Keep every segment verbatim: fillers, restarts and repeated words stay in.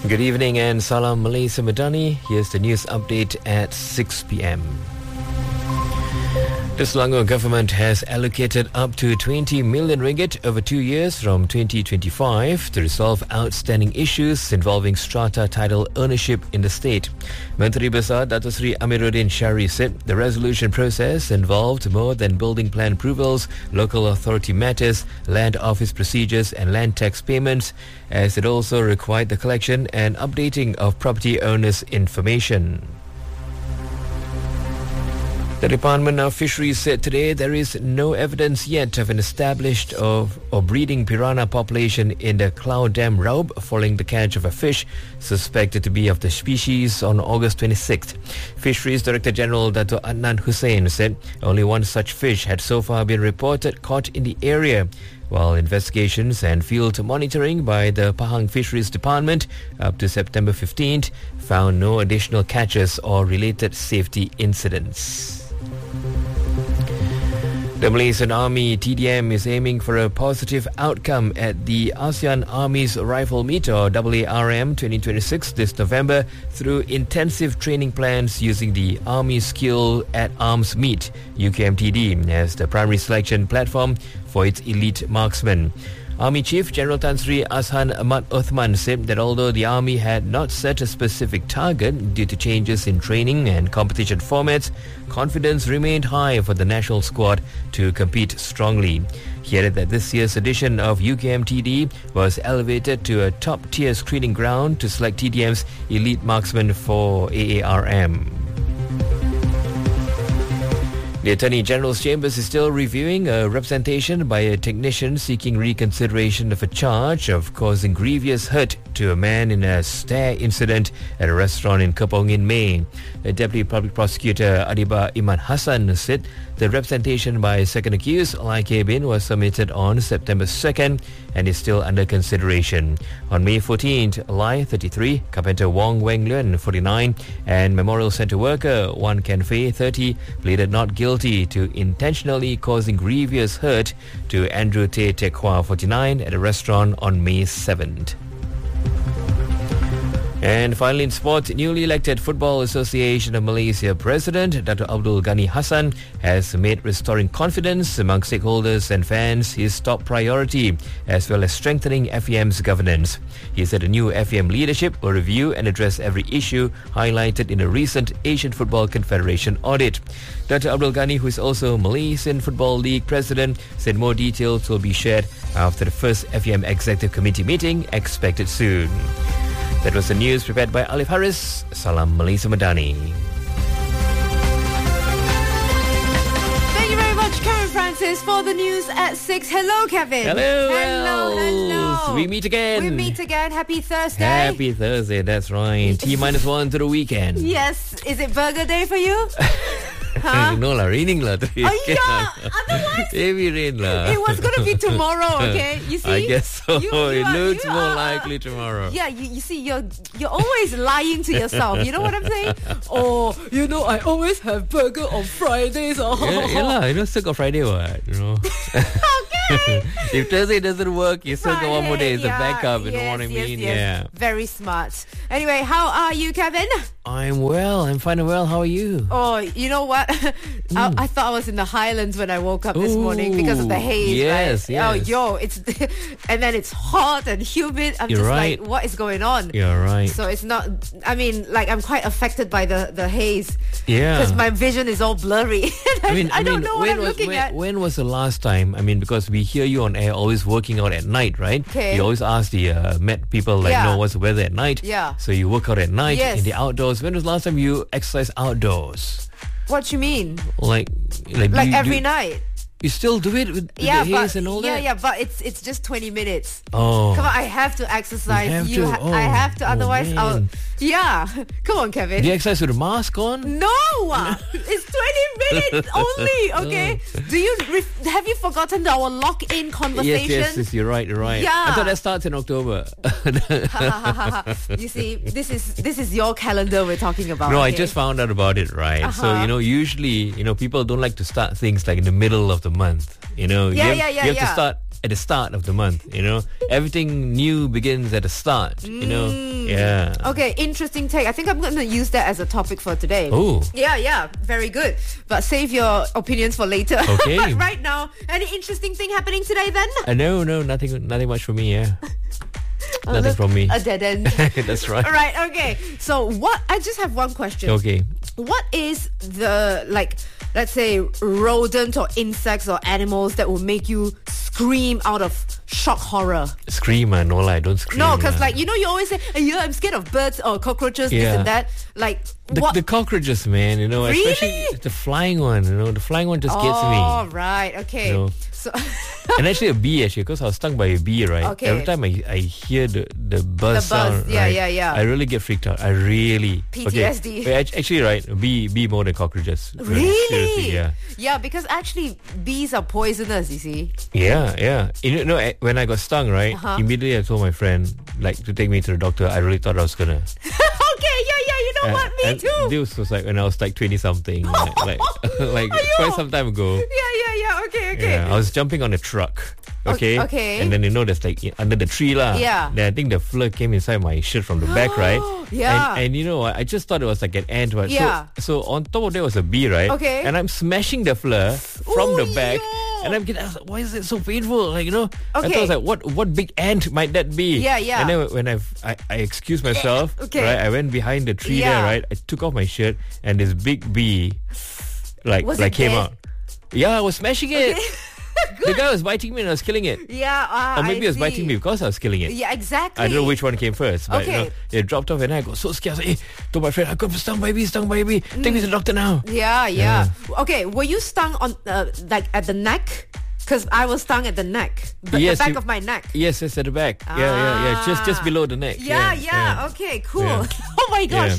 Good evening and Salam Malaysia Madani. Here's the news update at six p.m. The Selangor government has allocated up to twenty million ringgit over two years from twenty twenty-five to resolve outstanding issues involving strata title ownership in the state. Menteri Besar Dato Sri Amiruddin Syari said the resolution process involved more than building plan approvals, local authority matters, land office procedures and land tax payments, as it also required the collection and updating of property owners' information. The Department of Fisheries said today there is no evidence yet of an established of, or breeding piranha population in the Cloud Dam Raub following the catch of a fish suspected to be of the species on August twenty-sixth. Fisheries Director General Dato Adnan Hussein said only one such fish had so far been reported caught in the area, while investigations and field monitoring by the Pahang Fisheries Department up to September fifteenth found no additional catches or related safety incidents. The Malaysian Army T D M is aiming for a positive outcome at the ASEAN Armies Rifle Meet or A A R M twenty twenty-six this November through intensive training plans using the Army Skill at Arms Meet U K M T D as the primary selection platform for its elite marksmen. Army Chief General Tan Sri Azhan Ahmad Uthman said that although the Army had not set a specific target due to changes in training and competition formats, confidence remained high for the national squad to compete strongly. He added that this year's edition of U K M T D was elevated to a top-tier screening ground to select T D M's elite marksmen for A A R M. The Attorney General's Chambers is still reviewing a representation by a technician seeking reconsideration of a charge of causing grievous hurt to a man in a stare incident at a restaurant in Kepong in May. The Deputy Public Prosecutor Adiba Iman Hassan said the representation by second accused Lai K. Bin was submitted on September second and is still under consideration. On May fourteenth, Lai, thirty-three, Carpenter Wong Weng Luan, forty-nine, and Memorial Centre worker Wan Ken Fei, thirty, pleaded not guilty to intentionally causing grievous hurt to Andrew Tay Teck Hua, forty-nine, at a restaurant on May seventh. And finally in sport, newly elected Football Association of Malaysia President Dato Abdul Ghani Hassan has made restoring confidence among stakeholders and fans his top priority, as well as strengthening F E M's governance. He said a new F E M leadership will review and address every issue highlighted in a recent Asian Football Confederation audit. Dato Abdul Ghani, who is also Malaysian Football League President, said more details will be shared after the first F E M Executive Committee meeting expected soon. That was the news prepared by Alif Haris. Salam Malaysia Madani. Thank you very much, Karen Francis, for the news at six. Hello, Kevin. Hello. Hello, hello. We meet again. We meet again. Happy Thursday. Happy Thursday, that's right. T minus one to the weekend. Yes. Is it burger day for you? Huh? No lah, raining lah today. Oh yeah, otherwise heavy rain lah. it was going to be tomorrow, okay? You see? I guess so. You, you it are, looks more are, likely tomorrow. Yeah, you, you see, you're you're always lying to yourself. You know what I'm saying? Oh, you know, I always have burger on Fridays. Oh. Yeah, yeah lah, you know, still got Friday what, you know. Okay. If Thursday doesn't work, you still got one more day as yeah, a backup, you yes, know what I yes, mean? yes. Yeah. Very smart. Anyway, how are you, Kevin? I'm well. I'm fine and well. How are you? Oh, you know what? I, I thought I was in the Highlands when I woke up this Ooh, morning because of the haze. yes, right? yes. Oh, yo, it's and then it's hot and humid. I'm You're just right. like, what is going on? You're right. So it's not. I mean, like I'm quite affected by the the haze. Yeah. Because my vision is all blurry. I, I mean, I, I don't mean, know what when I'm was, looking when, at. when was the last time? I mean, because we hear you on air always working out at night, right? Okay. You always ask the uh, Met people, like, Yeah. know what's the weather at night? Yeah. So you work out at night Yes. in the outdoors. When was the last time you exercised outdoors? What you mean? Like, like, Like you, every do, night? You still do it with, with Yeah, the but haze and all yeah, that? yeah, but it's it's just twenty minutes. Oh. Come on, I have to exercise. You have to? ha- Oh. I have to, Oh, otherwise I'll. man. Yeah, come on, Kevin. Do you exercise with a mask on? No, it's twenty minutes only. Okay. Do you ref- have you forgotten our lock-in conversation? Yes, yes, yes, you're right, you're right. Yeah. I thought that starts in October. You see, this is this is your calendar we're talking about. No, I okay? just found out about it, right? So, Uh-huh. you know, usually, you know, people don't like to start things like in the middle of the month. You know, Yeah, you have, yeah, yeah, you have yeah. to start at the start of the month, you know. Everything new begins at the start, you know. Yeah. Okay, interesting take. I think I'm going to use that as a topic for today. Oh. Yeah, yeah, very good. But save your opinions for later. Okay. But right now, any interesting thing happening today then? Uh, no, no, nothing, nothing much for me. Yeah. Oh, Nothing look, from me. A dead end. That's right. All right, okay. So what, I just have one question. Okay. What is the, like, let's say, rodent or insects or animals that will make you scream out of shock horror? Scream, man. No, like, don't scream. No, because, lah. like, you know, you always say, yeah, I'm scared of birds or cockroaches, this Yeah. and that. Like, The, what? the cockroaches, man, you know, Really? especially the flying one, you know, the flying one just gets oh, me. right, okay. You know. So, And actually a bee, actually, because I was stung by a bee, right? Okay. Every time I, I hear the, the buzz The buzz, sound, yeah, right, yeah, yeah. I really get freaked out. I really... P T S D. Okay. Wait, act- actually, right, bee, bee more than cockroaches. really? Seriously, yeah. Yeah, because actually bees are poisonous, you see. Yeah, yeah. You know, eh, when I got stung, right, Uh-huh. immediately I told my friend, like, to take me to the doctor. I really thought I was gonna... Okay, yeah, yeah, you know what? Me and too. This was like when I was like twenty-something. like, like, like quite some time ago. Yeah, yeah, yeah. Okay, okay. Yeah, I was jumping on a truck. Okay. okay. And then you know there's like i- under the tree lah. Yeah. Then I think the fleur came inside my shirt from the back, right? Yeah. And, and you know what? I just thought it was like an ant, right? Yeah. So, so on top of that was a bee, right? Okay. And I'm smashing the fleur from Ooh, the back. yo. And I'm getting, I was like, why is it so painful? Like, you know, I thought I Okay. was like, what what big ant might that be? Yeah, yeah. And then when I've, I, I excused myself, Okay. right? I went behind the tree Yeah. there, right? I took off my shirt and this big bee, like, Was like it came dead? out. Yeah, I was smashing it. The guy was biting me and I was killing it. Yeah, uh, Or maybe I it was biting see. me because I was killing it. Yeah, exactly. I don't know which one came first, but you Okay. know, it dropped off and I got so scared. I was like, hey, told my friend, I got stung by a bee, stung by a bee. Take me to the doctor now. Yeah, yeah, Okay, were you stung on uh, like at the neck? Because I was stung at the neck, the, Yes, the back you- of my neck. Yes, yes, at the back. Yeah, yeah, yeah. Just just Ah. below the neck. Yeah, yeah. Okay, cool. Yeah. Oh my gosh.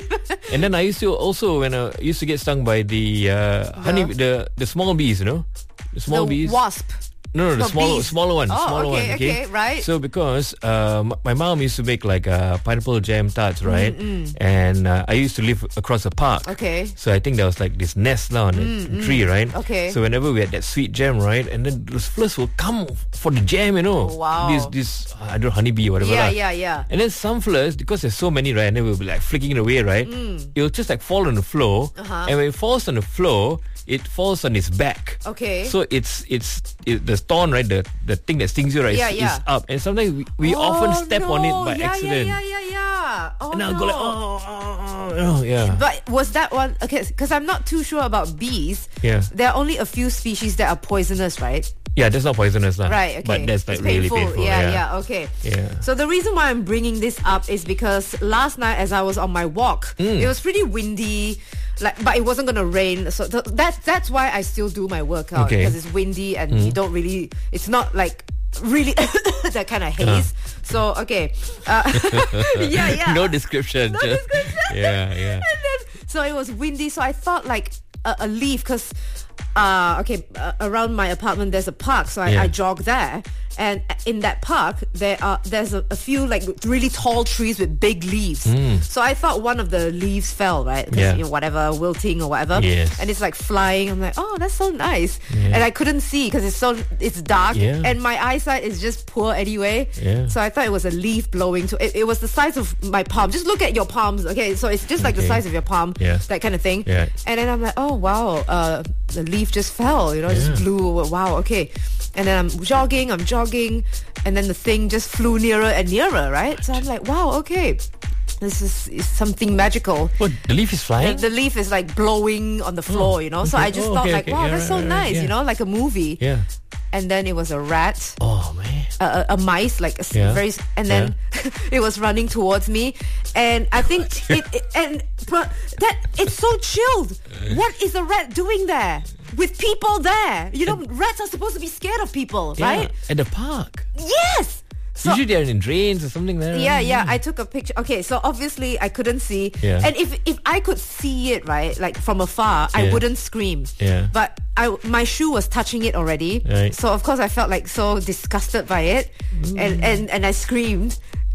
And then I used to also when I used to get stung by the uh, honey, the the small bees, you know, the small the bees. wasp. No, no, the No, smaller, bees. smaller one, Oh, smaller okay, one. Okay, okay, right. So because um, my mom used to make like uh, pineapple jam tarts, right? And uh, I used to live across a park. Okay. So I think there was like this nest now on a tree, right? Okay. So whenever we had that sweet jam, right, and then those flowers will come for the jam, you know. Oh, wow. This, this I don't know, honeybee or whatever. Yeah, lah. yeah, yeah. And then some flowers, because there's so many, right, and then we'll be like flicking it away, right? It'll just like fall on the floor, Mm. Uh-huh. and when it falls on the floor, it falls on its back. Okay. So it's it's it, the thorn, right? The the thing that stings you, right? Yeah, is, yeah. is up, and sometimes we, we Oh, often step on it no. by yeah, accident, Yeah, yeah, yeah, yeah. Oh, and I'll no. go like, oh, oh, oh, oh, yeah. But was that one okay? Because I'm not too sure about bees. Yeah. There are only a few species that are poisonous, right? Yeah, that's not poisonous, lah. Right. Okay. But that's like It's really painful. painful. Yeah, yeah. yeah. Okay. Yeah. So the reason why I'm bringing this up is because last night, as I was on my walk, Mm. it was pretty windy, like, but it wasn't gonna rain. So th- that's that's why I still do my workout Okay. because it's windy and you don't really. It's not like really that kind of haze. So okay. Uh, yeah, yeah. No description. No just- description. Yeah, yeah. And then, so it was windy, so I thought like a, a leaf because uh, okay, uh, around my apartment there's a park, so I, Yeah. I jog there. And in that park, there are there's a, a few like really tall trees with big leaves. So I thought one of the leaves fell, right? 'Cause, Mm. Yeah. you know, whatever, wilting or whatever. Yes. And it's like flying. I'm like, oh, that's so nice. Yeah. And I couldn't see because it's so it's dark, Yeah. and my eyesight is just poor anyway. Yeah. So I thought it was a leaf blowing. To it, it was the size of my palm. Just look at your palms. Okay, so it's just like the Okay. size of your palm. Yeah. That kind of thing. Yeah. And then I'm like, oh wow, uh, the leaf just fell. You know, Yeah. just blew. Wow. Okay. And then I'm jogging. I'm jogging, and then the thing just flew nearer and nearer. Right. So I'm like, wow. Okay. This is, is something magical. What, the leaf is flying? The, the leaf is like blowing on the floor, you know. So okay. I just Oh, thought okay, like, okay. wow, Yeah, that's so right, right, nice, yeah. you know, like a movie. Yeah. And then it was a rat. Oh, man. A, a, a mice, like a s- Yeah. very, s- and then it was running towards me, and I think it, it, and but that it's so chilled. What is a rat doing there with people there? You know, rats are supposed to be scared of people, Yeah. right? At the park. Yes. So, Usually they're in drains or something there. yeah, yeah. I took a picture. Okay, so obviously I couldn't see. Yeah. And if if I could see it, right, like from afar, I Yeah. wouldn't scream. Yeah. But I my shoe was touching it already. Right. So of course I felt like so disgusted by it, and and and I screamed.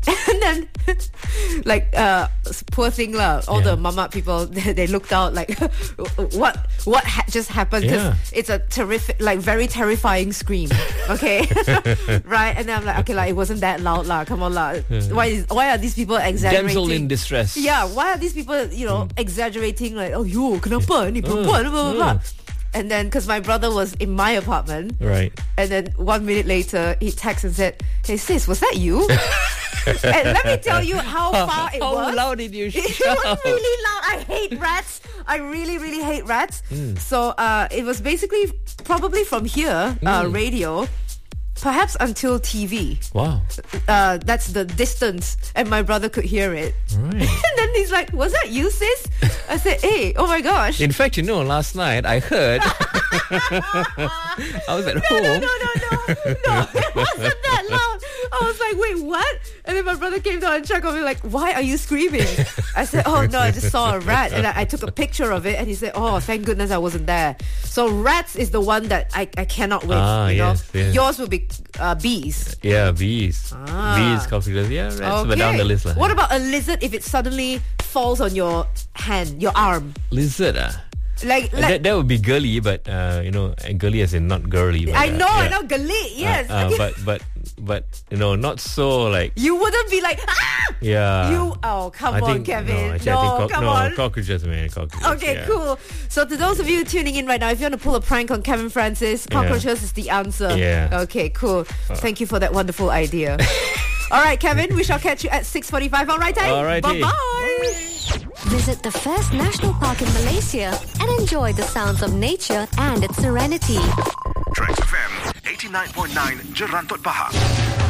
And then, like, uh, poor thing lah. All Yeah. the mama people, they, they looked out like, what what ha- just happened? Because Yeah. it's a terrific, like, very terrifying scream. Okay, right? And then I'm like, okay, like, it wasn't that loud lah. Come on lah. Why is why are these people exaggerating? Damsel in distress. Yeah, why are these people, you know, exaggerating like, oh, yo, kenapa ni perempuan, blah, blah, blah. And then, because my brother was in my apartment, Right. and then one minute later, he texted and said, hey sis, was that you? And let me tell you how far it How was. loud did you It shout? was really loud. I hate rats. I really, really hate rats. Mm. So uh, it was basically probably from here, uh, Mm. radio, perhaps until T V. Wow. Uh, that's the distance, and my brother could hear it. Right. And then he's like, was that you, sis? I said, hey, oh my gosh. In fact, you know, last night I heard. I was at No, home. no, no, no, no. No, it wasn't that loud. I was like, wait, what? And then my brother came down and checked on me like, why are you screaming? I said, oh no, I just saw a rat. And I, I took a picture of it, and he said, oh, thank goodness I wasn't there. So rats is the one that I, I cannot win. Ah, you know? yes, yes. Yours will be uh, bees. Yeah, bees. Ah. Bees, cockroaches. Yeah, rats. But down the list. lah. What about a lizard if it suddenly falls on your hand, your arm? lizard? Ah? Like, like that, that would be girly, but uh, you know, and girly as in not girly. But, I uh, know, I yeah. know, galit, yes. Uh, uh, but but but you know, not so like. You wouldn't be like, ah! Yeah. You, oh, come I on, think, Kevin. No, actually, no, I think cock- come no, on. cockroaches, man. Cockroaches. Okay, yeah. cool. So to those of you tuning in right now, if you want to pull a prank on Kevin Francis, cockroaches is the answer. Yeah. Okay, cool. Thank you for that wonderful idea. All right, Kevin, we shall catch you at six forty-five. All right, Alrighty. bye-bye. Visit the first national park in Malaysia and enjoy the sounds of nature and its serenity. Trax F M eighty-nine point nine Jerantot Pahang.